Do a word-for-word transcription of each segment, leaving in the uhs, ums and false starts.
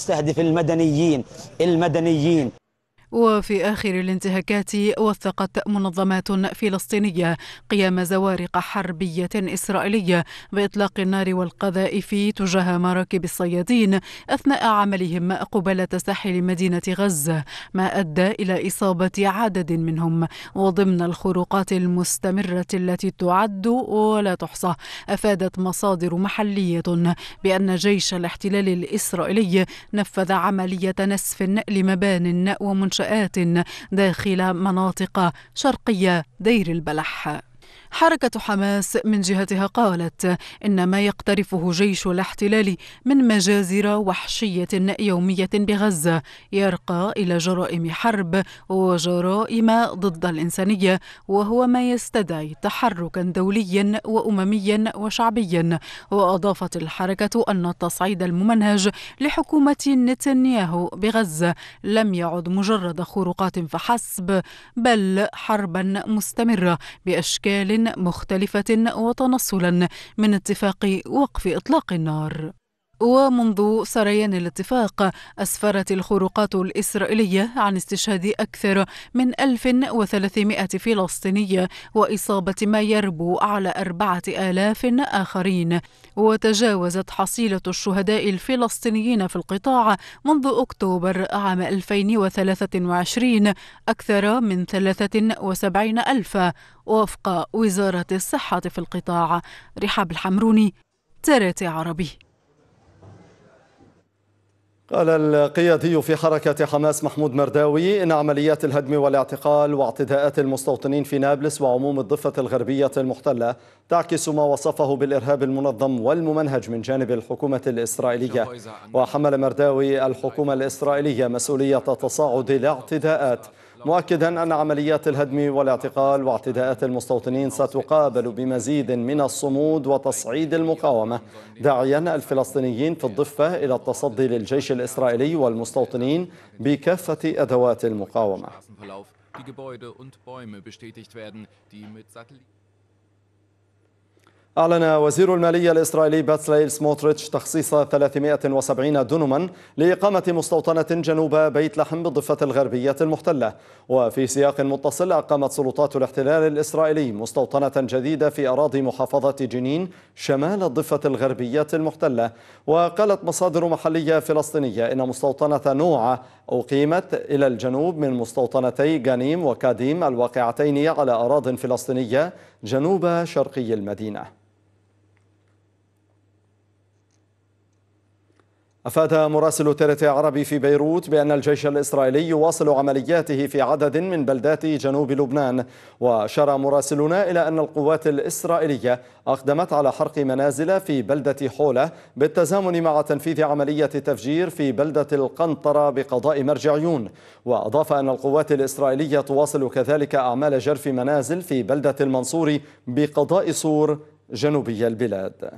يستهدف المدنيين المدنيين. وفي آخر الانتهاكات وثقت منظمات فلسطينية قيام زوارق حربية إسرائيلية بإطلاق النار والقذائف تجاه مراكب الصيادين أثناء عملهم قبالة ساحل مدينة غزة، ما أدى إلى إصابة عدد منهم. وضمن الخروقات المستمرة التي تعد ولا تحصى، أفادت مصادر محلية بأن جيش الاحتلال الإسرائيلي نفذ عملية نسف لمبان ومنشآت داخل مناطق شرقية دير البلح. حركة حماس من جهتها قالت إن ما يقترفه جيش الاحتلال من مجازر وحشية يومية بغزة يرقى إلى جرائم حرب وجرائم ضد الإنسانية، وهو ما يستدعي تحركا دوليا وأمميا وشعبيا. وأضافت الحركة أن التصعيد الممنهج لحكومة نتنياهو بغزة لم يعد مجرد خروقات فحسب، بل حربا مستمرة بأشكال مختلفة وتنصلا من اتفاق وقف إطلاق النار. ومنذ سريان الاتفاق أسفرت الخروقات الإسرائيلية عن استشهاد أكثر من ألف وثلاثمائة فلسطيني وإصابة ما يربو على أربعة آلاف آخرين. وتجاوزت حصيلة الشهداء الفلسطينيين في القطاع منذ أكتوبر عام ألفين وثلاثة وعشرين أكثر من ثلاثة وسبعين ألفا وفق وزارة الصحة في القطاع. رحاب الحمروني، تراتي عربي. قال القيادي في حركة حماس محمود مرداوي إن عمليات الهدم والاعتقال واعتداءات المستوطنين في نابلس وعموم الضفة الغربية المحتلة تعكس ما وصفه بالإرهاب المنظم والممنهج من جانب الحكومة الإسرائيلية. وحمل مرداوي الحكومة الإسرائيلية مسؤولية تصاعد الاعتداءات، مؤكدا أن عمليات الهدم والاعتقال واعتداءات المستوطنين ستقابل بمزيد من الصمود وتصعيد المقاومة، داعيا الفلسطينيين في الضفة إلى التصدي للجيش الإسرائيلي والمستوطنين بكافة أدوات المقاومة. أعلن وزير المالية الإسرائيلي باتسليل سموتريتش تخصيص ثلاثمائة وسبعين دنما لإقامة مستوطنة جنوب بيت لحم بالضفة الغربية المحتلة. وفي سياق متصل أقامت سلطات الاحتلال الإسرائيلي مستوطنة جديدة في أراضي محافظة جنين شمال الضفة الغربية المحتلة. وقالت مصادر محلية فلسطينية إن مستوطنة نوعة أقيمت إلى الجنوب من مستوطنتي غانيم وكاديم الواقعتين على أراضٍ فلسطينية جنوب شرقي المدينة. أفاد مراسل ترتي عربي في بيروت بأن الجيش الإسرائيلي يواصل عملياته في عدد من بلدات جنوب لبنان. وأشار مراسلنا إلى أن القوات الإسرائيلية أقدمت على حرق منازل في بلدة حولة بالتزامن مع تنفيذ عملية تفجير في بلدة القنطرة بقضاء مرجعيون. وأضاف أن القوات الإسرائيلية تواصل كذلك أعمال جرف منازل في بلدة المنصور بقضاء صور جنوبي البلاد.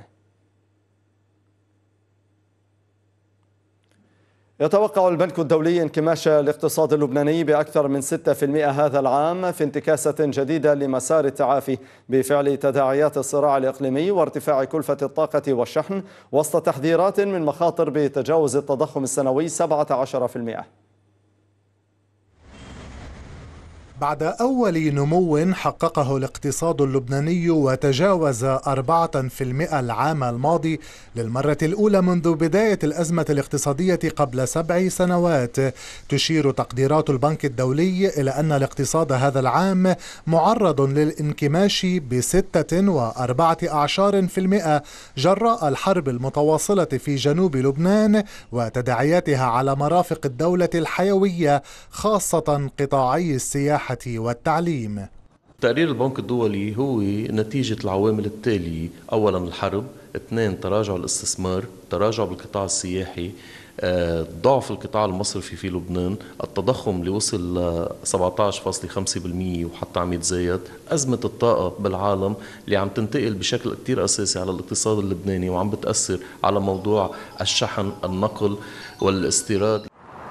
يتوقع البنك الدولي انكماش الاقتصاد اللبناني بأكثر من ستة بالمئة هذا العام في انتكاسة جديدة لمسار التعافي بفعل تداعيات الصراع الإقليمي وارتفاع كلفة الطاقة والشحن، وسط تحذيرات من مخاطر بتجاوز التضخم السنوي سبعة عشر بالمئة. بعد أول نمو حققه الاقتصاد اللبناني وتجاوز أربعة بالمئة العام الماضي للمرة الأولى منذ بداية الأزمة الاقتصادية قبل سبع سنوات، تشير تقديرات البنك الدولي إلى أن الاقتصاد هذا العام معرض للانكماش بستة وأربعة أعشار في المئة جراء الحرب المتواصلة في جنوب لبنان وتداعياتها على مرافق الدولة الحيوية خاصة قطاعي السياحة والتعليم. تقرير البنك الدولي هو نتيجة العوامل التالية: أولا الحرب، اثنين تراجع الاستثمار، تراجع بالقطاع السياحي، ضعف القطاع المصرفي في لبنان، التضخم اللي وصل ل سبعة عشر فاصلة خمسة بالمئة وحتى عم يتزايد، أزمة الطاقة بالعالم اللي عم تنتقل بشكل كتير أساسي على الاقتصاد اللبناني وعم بتأثر على موضوع الشحن، النقل والاستيراد.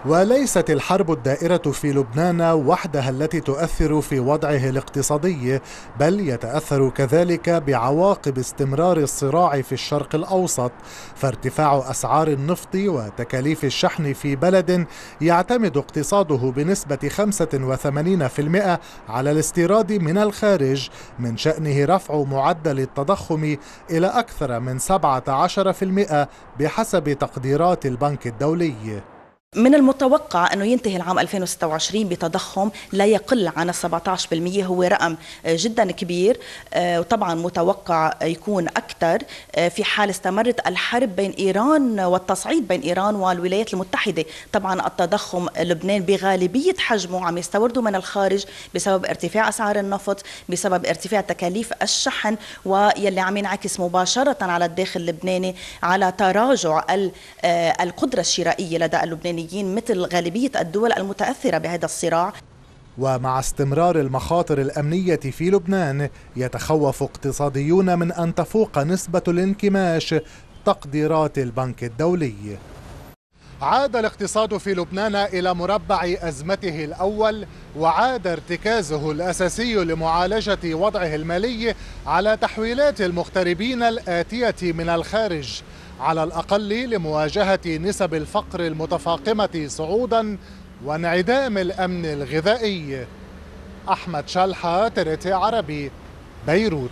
وليست الحرب الدائرة في لبنان وحدها التي تؤثر في وضعه الاقتصادي، بل يتأثر كذلك بعواقب استمرار الصراع في الشرق الأوسط، فارتفاع أسعار النفط وتكاليف الشحن في بلد يعتمد اقتصاده بنسبة خمسة وثمانين بالمئة على الاستيراد من الخارج من شأنه رفع معدل التضخم إلى أكثر من سبعة عشر بالمئة بحسب تقديرات البنك الدولي. من المتوقع أنه ينتهي العام ألفين وستة وعشرين بتضخم لا يقل عن سبعة عشر بالمئة، هو رقم جدا كبير، وطبعا متوقع يكون أكثر في حال استمرت الحرب بين إيران والتصعيد بين إيران والولايات المتحدة. طبعا التضخم لبنان بغالبية حجمه عم يستورده من الخارج بسبب ارتفاع أسعار النفط، بسبب ارتفاع تكاليف الشحن، ويلي عم ينعكس مباشرة على الداخل اللبناني على تراجع القدرة الشرائية لدى اللبنانيين مثل غالبية الدول المتأثرة بهذا الصراع. ومع استمرار المخاطر الأمنية في لبنان يتخوف اقتصاديون من أن تفوق نسبة الانكماش تقديرات البنك الدولي. عاد الاقتصاد في لبنان إلى مربع أزمته الأول، وعاد ارتكازه الأساسي لمعالجة وضعه المالي على تحويلات المغتربين الآتية من الخارج، على الأقل لمواجهة نسب الفقر المتفاقمة صعودا وانعدام الأمن الغذائي. أحمد شلحة، تريتي عربي، بيروت.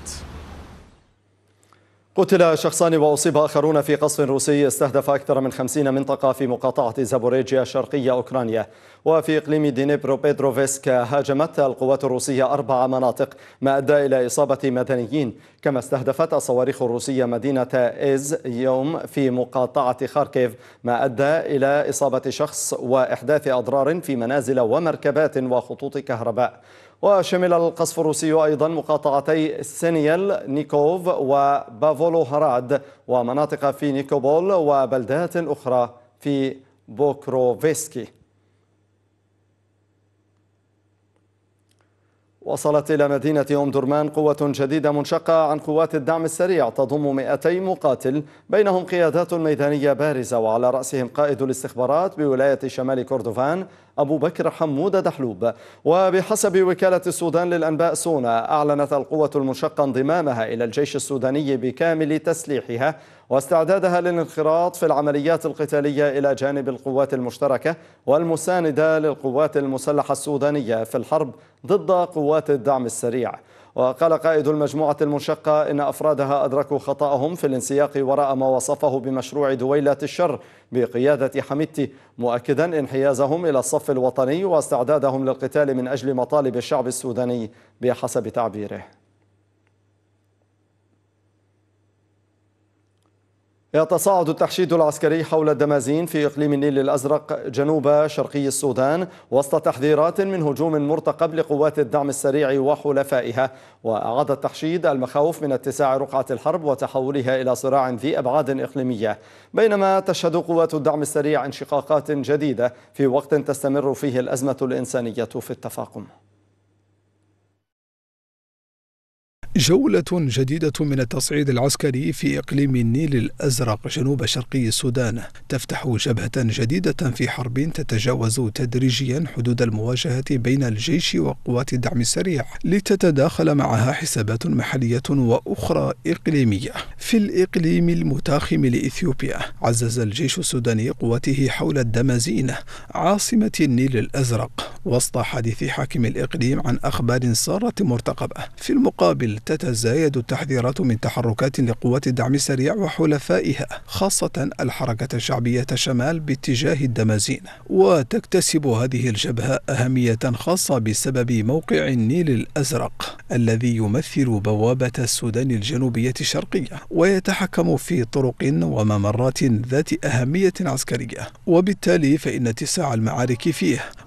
قتل شخصان وأصيب آخرون في قصف روسي استهدف أكثر من خمسين منطقة في مقاطعة زابوريجيا شرقية أوكرانيا. وفي إقليم دينيبرو بيتروفسك هاجمت القوات الروسية أربع مناطق ما أدى إلى إصابة مدنيين، كما استهدفت الصواريخ الروسية مدينة إيز يوم في مقاطعة خاركيف ما أدى إلى إصابة شخص وإحداث أضرار في منازل ومركبات وخطوط كهرباء. وشمل القصف الروسي أيضا مقاطعتي سينيل نيكوف وبافولوهراد ومناطق في نيكوبول وبلدات أخرى في بوكروفسكي. وصلت إلى مدينة أم درمان قوة جديدة منشقة عن قوات الدعم السريع تضم مئتي مقاتل، بينهم قيادات ميدانية بارزة وعلى رأسهم قائد الاستخبارات بولاية شمال كردفان أبو بكر حمود دحلوب. وبحسب وكالة السودان للأنباء سونا، أعلنت القوة المنشقة انضمامها إلى الجيش السوداني بكامل تسليحها واستعدادها للانخراط في العمليات القتالية إلى جانب القوات المشتركة والمساندة للقوات المسلحة السودانية في الحرب ضد قوات الدعم السريع. وقال قائد المجموعة المنشقة إن أفرادها أدركوا خطأهم في الانسياق وراء ما وصفه بمشروع دويلة الشر بقيادة حميدتي، مؤكدا انحيازهم إلى الصف الوطني واستعدادهم للقتال من أجل مطالب الشعب السوداني بحسب تعبيره. يتصاعد التحشيد العسكري حول الدمازين في إقليم النيل الأزرق جنوب شرقي السودان وسط تحذيرات من هجوم مرتقب لقوات الدعم السريع وحلفائها. وأعاد التحشيد المخاوف من اتساع رقعة الحرب وتحولها إلى صراع ذي أبعاد إقليمية، بينما تشهد قوات الدعم السريع انشقاقات جديدة في وقت تستمر فيه الأزمة الإنسانية في التفاقم. جولة جديدة من التصعيد العسكري في إقليم النيل الأزرق جنوب شرقي السودان تفتح جبهة جديدة في حرب تتجاوز تدريجيا حدود المواجهة بين الجيش وقوات الدعم السريع لتتداخل معها حسابات محلية وأخرى إقليمية. في الإقليم المتاخم لإثيوبيا عزز الجيش السوداني قواته حول الدمازين عاصمة النيل الأزرق وسط حديث حاكم الإقليم عن أخبار سارة مرتقبة. في المقابل تتزايد التحذيرات من تحركات لقوات الدعم السريع وحلفائها خاصة الحركة الشعبية شمال باتجاه الدمازين، وتكتسب هذه الجبهة أهمية خاصة بسبب موقع النيل الأزرق الذي يمثل بوابة السودان الجنوبية الشرقية ويتحكم في طرق وممرات ذات أهمية عسكرية، وبالتالي فإن اتساع المعارك فيه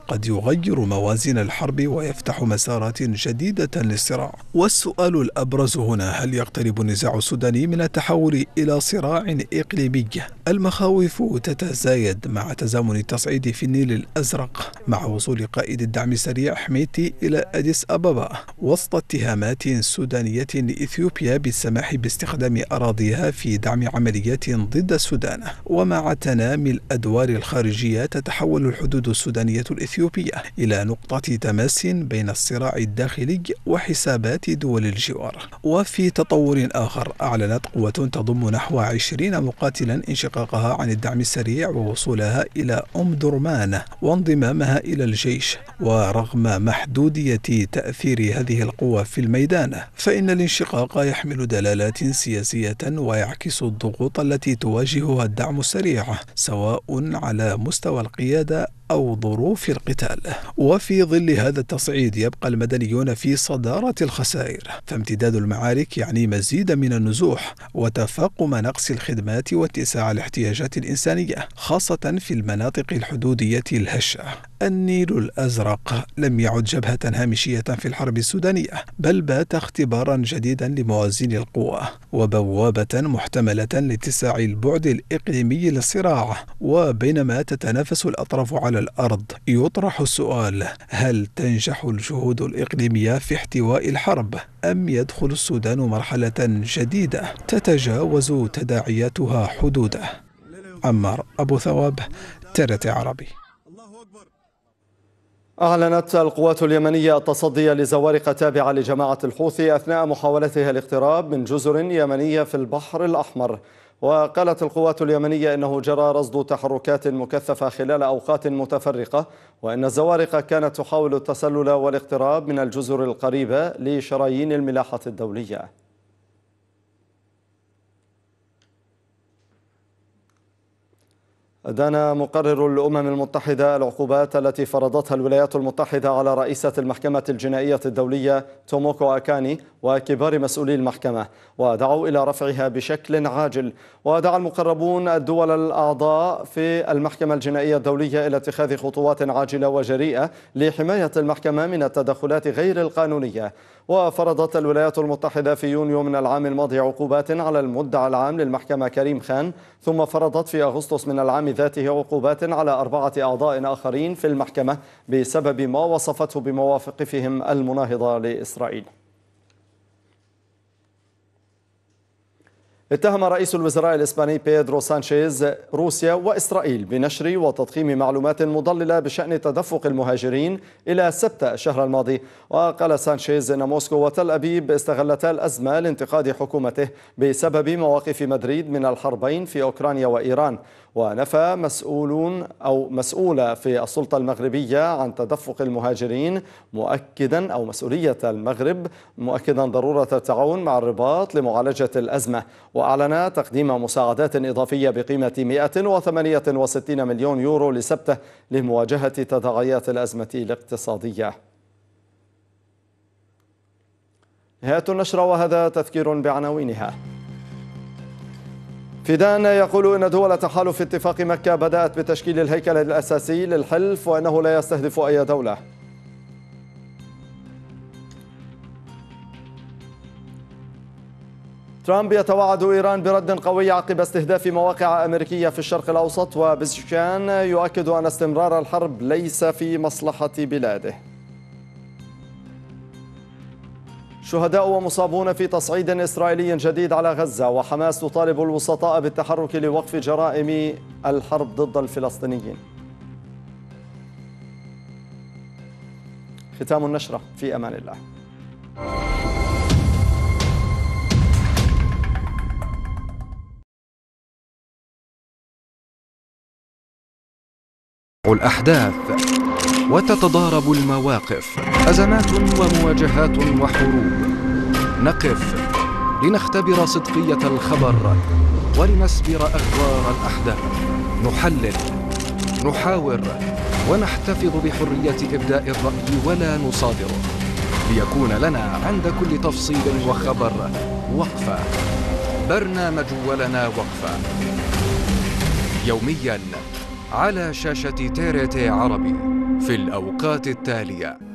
قد يغير موازين الحرب ويفتح مسارات جديدة للصراع. والسؤال الأبرز هنا: هل يقترب النزاع السوداني من التحول إلى صراع إقليمي؟ المخاوف تتزايد مع تزامن التصعيد في النيل الأزرق مع وصول قائد الدعم السريع حميتي إلى أديس أبابا وسط اتهامات سودانية لإثيوبيا بالسماح باستخدام أراضيها في دعم عمليات ضد السودان. ومع تنامي الأدوار الخارجية تتحول الحدود السودانية الإثيوبية إلى نقطة تماس بين الصراع الداخلي وحسابات دول الجوار. وفي تطور آخر، أعلنت قوة تضم نحو عشرين مقاتلا انشقاقها عن الدعم السريع ووصولها إلى أم درمان وانضمامها إلى الجيش. ورغم محدودية تأثير هذه القوى في الميدان، فإن الانشقاق يحمل دلالات سياسية ويعكس الضغوط التي تواجهها الدعم السريع سواء على مستوى القيادة أو ظروف القتال. وفي ظل هذا التصعيد يبقى المدنيون في صدارة الخسائر، فامتداد المعارك يعني مزيد من النزوح وتفاقم نقص الخدمات واتساع الاحتياجات الإنسانية خاصة في المناطق الحدودية الهشة. النيل الأزرق لم يعد جبهة هامشية في الحرب السودانية، بل بات اختبارا جديدا لموازين القوى وبوابة محتملة لاتساع البعد الإقليمي للصراع. وبينما تتنافس الأطراف على الأرض، يطرح السؤال: هل تنجح الجهود الإقليمية في احتواء الحرب، أم يدخل السودان مرحلة جديدة تتجاوز تداعياتها حدوده؟ عمار أبو ثواب، ترت عربي. أعلنت القوات اليمنية التصدي لزوارق تابعة لجماعة الحوثي أثناء محاولتها الاقتراب من جزر يمنية في البحر الأحمر. وقالت القوات اليمنية إنه جرى رصد تحركات مكثفة خلال أوقات متفرقة، وإن الزوارق كانت تحاول التسلل والاقتراب من الجزر القريبة لشرايين الملاحة الدولية. أدان مقرر الأمم المتحدة العقوبات التي فرضتها الولايات المتحدة على رئيسة المحكمة الجنائية الدولية توموكو أكاني وكبار مسؤولي المحكمة، ودعوا إلى رفعها بشكل عاجل. ودعا المقربون الدول الأعضاء في المحكمة الجنائية الدولية إلى اتخاذ خطوات عاجلة وجريئة لحماية المحكمة من التدخلات غير القانونية. وفرضت الولايات المتحدة في يونيو من العام الماضي عقوبات على المدعي العام للمحكمة كريم خان، ثم فرضت في أغسطس من العام ذاته عقوبات على أربعة أعضاء آخرين في المحكمة بسبب ما وصفته بمواقفهم المناهضة لإسرائيل. اتهم رئيس الوزراء الإسباني بيدرو سانشيز روسيا وإسرائيل بنشر وتضخيم معلومات مضللة بشأن تدفق المهاجرين إلى سبتة الشهر الماضي. وقال سانشيز إن موسكو وتل أبيب استغلتا الأزمة لانتقاد حكومته بسبب مواقف مدريد من الحربين في أوكرانيا وإيران. ونفى مسؤولون أو مسؤولة في السلطة المغربية عن تدفق المهاجرين، مؤكدا أو مسؤولية المغرب، مؤكدا ضرورة التعاون مع الرباط لمعالجة الأزمة. وأعلن تقديم مساعدات إضافية بقيمة مئة وثمانية وستين مليون يورو لسبتة لمواجهة تداعيات الأزمة الاقتصادية. نهاية النشرة وهذا تذكير بعناوينها. فيدان يقول إن دول تحالف اتفاق مكة بدأت بتشكيل الهيكل الأساسي للحلف وأنه لا يستهدف أي دولة. ترامب يتوعد إيران برد قوي عقب استهداف مواقع أمريكية في الشرق الأوسط، وبزشكان يؤكد أن استمرار الحرب ليس في مصلحة بلاده. شهداء ومصابون في تصعيد إسرائيلي جديد على غزة، وحماس تطالب الوسطاء بالتحرك لوقف جرائم الحرب ضد الفلسطينيين. ختام النشرة، في أمان الله. الأحداث وتتضارب المواقف، أزمات ومواجهات وحروب. نقف لنختبر صدقية الخبر ولنسبر أغوار الأحداث. نحلل، نحاور، ونحتفظ بحرية إبداء الرأي ولا نصادره، ليكون لنا عند كل تفصيل وخبر وقفة. برنامج ولنا وقفة، يومياً على شاشة تي ار تي عربي في الأوقات التالية.